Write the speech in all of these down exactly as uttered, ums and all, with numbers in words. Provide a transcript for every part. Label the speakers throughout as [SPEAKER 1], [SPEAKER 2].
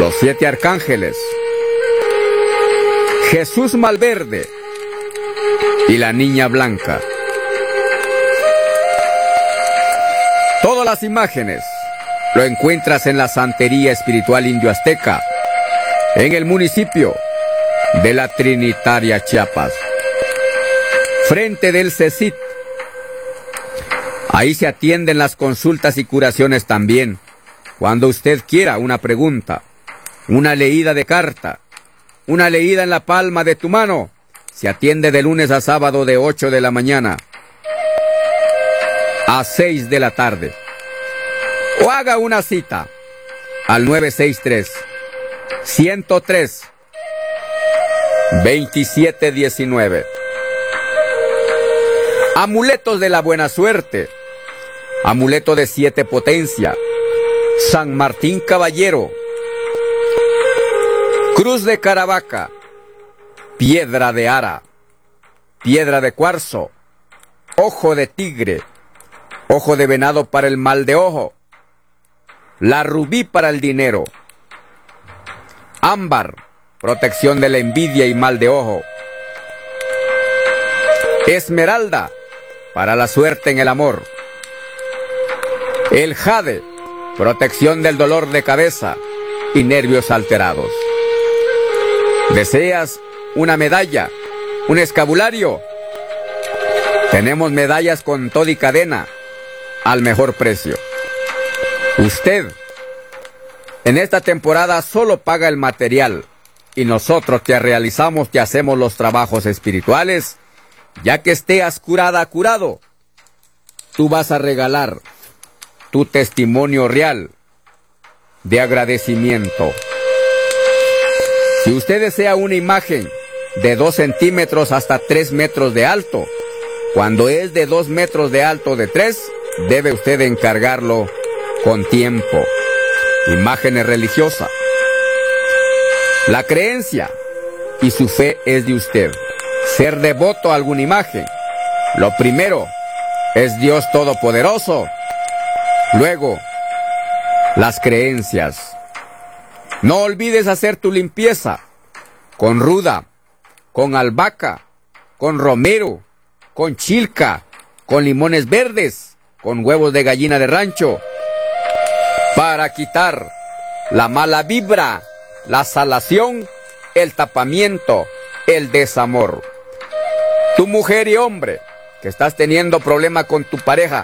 [SPEAKER 1] los siete arcángeles, Jesús Malverde y la Niña Blanca. Todas las imágenes lo encuentras en la Santería Espiritual Indio-Azteca, en el municipio de La Trinitaria, Chiapas, frente del CECIT. Ahí se atienden las consultas y curaciones también. Cuando usted quiera una pregunta, una leída de carta, una leída en la palma de tu mano, se atiende de lunes a sábado de ocho de la mañana a seis de la tarde. O haga una cita al nueve seis tres, ciento tres, veintisiete diecinueve. Amuletos de la buena suerte, amuleto de siete potencia, San Martín Caballero, cruz de Caravaca, piedra de ara, piedra de cuarzo, ojo de tigre, ojo de venado para el mal de ojo, la rubí para el dinero, ámbar, protección de la envidia y mal de ojo, esmeralda, para la suerte en el amor, el jade, protección del dolor de cabeza y nervios alterados. ¿Deseas una medalla, un escapulario? Tenemos medallas con todo y cadena al mejor precio. Usted en esta temporada solo paga el material y nosotros te realizamos, te hacemos los trabajos espirituales. Ya que estés curada, curado, tú vas a regalar tu testimonio real de agradecimiento. Si usted desea una imagen de dos centímetros hasta tres metros de alto, cuando es de dos metros de alto de tres, debe usted encargarlo con tiempo. Imágenes religiosas. La creencia y su fe es de usted. Ser devoto a alguna imagen. Lo primero es Dios Todopoderoso. Luego, las creencias. No olvides hacer tu limpieza con ruda, con albahaca, con romero, con chilca, con limones verdes, con huevos de gallina de rancho, para quitar la mala vibra, la salación, el tapamiento, el desamor. Tu mujer y hombre que estás teniendo problema con tu pareja,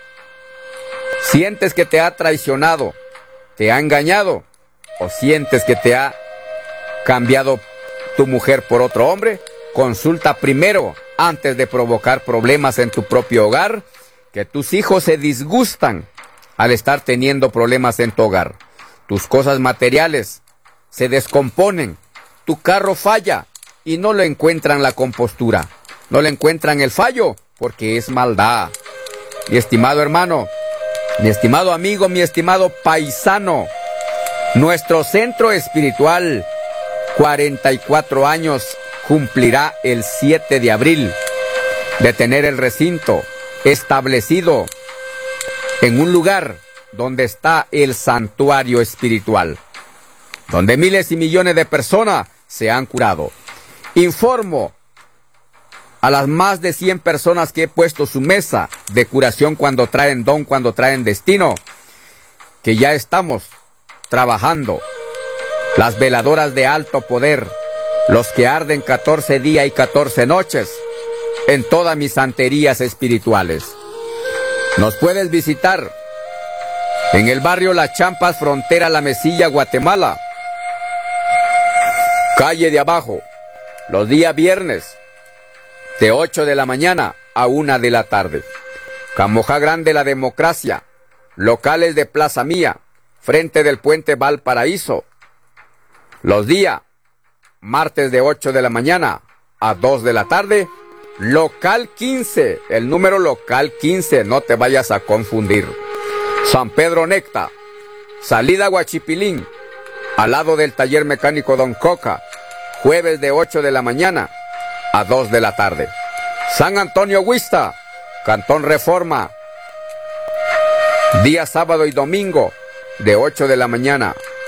[SPEAKER 1] sientes que te ha traicionado, te ha engañado, o sientes que te ha cambiado tu mujer por otro hombre, consulta primero antes de provocar problemas en tu propio hogar, que tus hijos se disgustan al estar teniendo problemas en tu hogar. Tus cosas materiales se descomponen, tu carro falla y no le encuentran la compostura. No le encuentran el fallo porque es maldad. Mi estimado hermano, mi estimado amigo, mi estimado paisano, nuestro centro espiritual, cuarenta y cuatro años, cumplirá el siete de abril de tener el recinto establecido en un lugar donde está el santuario espiritual, donde miles y millones de personas se han curado. Informo a las más de cien personas que he puesto su mesa de curación cuando traen don, cuando traen destino, que ya estamos trabajando. Las veladoras de alto poder, los que arden catorce días y catorce noches, en todas mis santerías espirituales. Nos puedes visitar en el barrio Las Champas, frontera La Mesilla, Guatemala, calle de abajo, los días viernes, de ocho de la mañana a una de la tarde. Camoja Grande, La Democracia, locales de Plaza Mía, frente del puente Valparaíso. Los días, martes de ocho de la mañana a dos de la tarde, local quince, el número local quince, no te vayas a confundir. San Pedro Necta, salida Huachipilín, al lado del taller mecánico Don Coca, jueves de ocho de la mañana a dos de la tarde. San Antonio Huista, Cantón Reforma, día sábado y domingo, de ocho de la mañana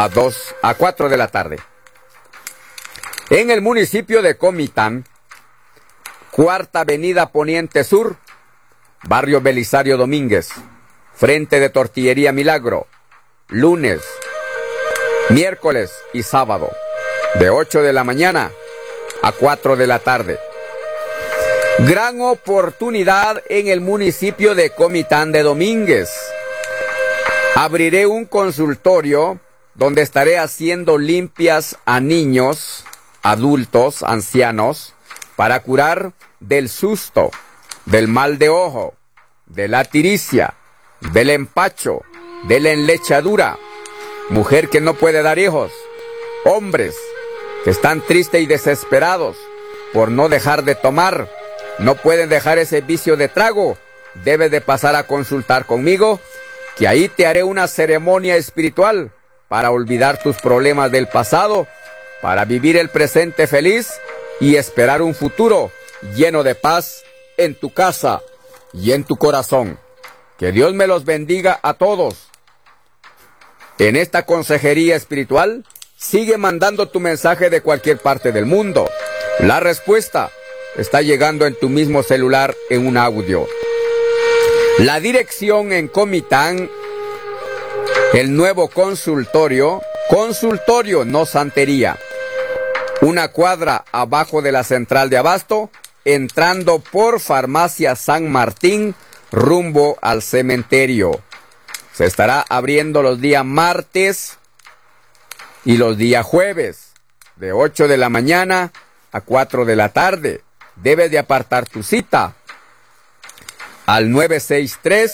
[SPEAKER 1] a dos a cuatro de la tarde. En el municipio de Comitán, Cuarta Avenida Poniente Sur, barrio Belisario Domínguez, frente de Tortillería Milagro, lunes, miércoles y sábado, de ocho de la mañana a cuatro de la tarde. Gran oportunidad en el municipio de Comitán de Domínguez. Abriré un consultorio donde estaré haciendo limpias a niños, adultos, ancianos, para curar del susto, del mal de ojo, de la tiricia, del empacho, de la enlechadura, mujer que no puede dar hijos, hombres que están tristes y desesperados por no dejar de tomar, no pueden dejar ese vicio de trago, debes de pasar a consultar conmigo, que ahí te haré una ceremonia espiritual para olvidar tus problemas del pasado, para vivir el presente feliz y esperar un futuro lleno de paz en tu casa y en tu corazón. Que Dios me los bendiga a todos. En esta consejería espiritual, sigue mandando tu mensaje de cualquier parte del mundo. La respuesta está llegando en tu mismo celular en un audio. La dirección en Comitán, el nuevo consultorio, consultorio, no santería. Una cuadra abajo de la central de abasto, entrando por Farmacia San Martín, rumbo al cementerio. Se estará abriendo los días martes y los días jueves, de ocho de la mañana a cuatro de la tarde. Debes de apartar tu cita al nueve seis tres,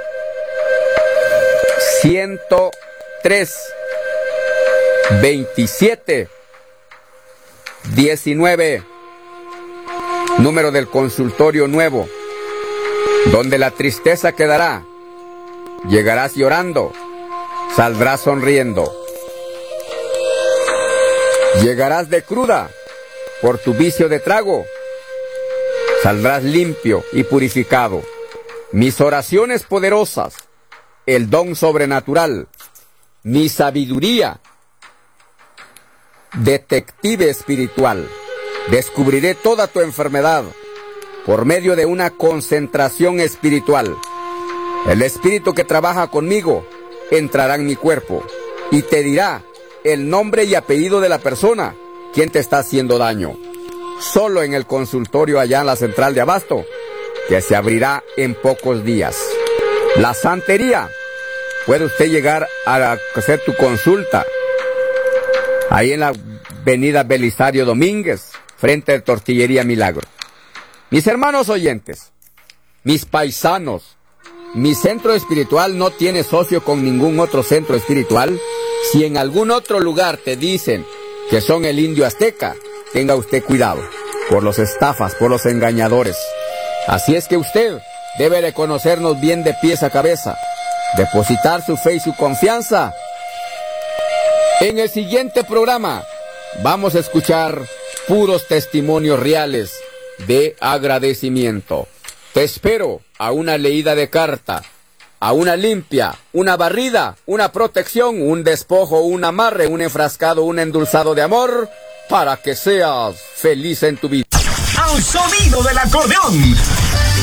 [SPEAKER 1] ciento tres, veintisiete, diecinueve, número del consultorio nuevo, donde la tristeza quedará, llegarás llorando, saldrás sonriendo, llegarás de cruda por tu vicio de trago, saldrás limpio y purificado. Mis oraciones poderosas, el don sobrenatural, mi sabiduría, detective espiritual, descubriré toda tu enfermedad por medio de una concentración espiritual. El espíritu que trabaja conmigo entrará en mi cuerpo y te dirá el nombre y apellido de la persona quien te está haciendo daño. Solo en el consultorio allá en la central de abasto, que se abrirá en pocos días. La santería, puede usted llegar a hacer tu consulta ahí en la avenida Belisario Domínguez, frente de Tortillería Milagro. Mis hermanos oyentes, mis paisanos, mi centro espiritual no tiene socio con ningún otro centro espiritual. Si en algún otro lugar te dicen que son el indio azteca, tenga usted cuidado por los estafas, por los engañadores. Así es que usted debe de conocernos bien de pies a cabeza, depositar su fe y su confianza. En el siguiente programa vamos a escuchar puros testimonios reales de agradecimiento. Te espero a una leída de carta, a una limpia, una barrida, una protección, un despojo, un amarre, un enfrascado, un endulzado de amor, para que seas feliz en tu vida.
[SPEAKER 2] Al sonido del acordeón.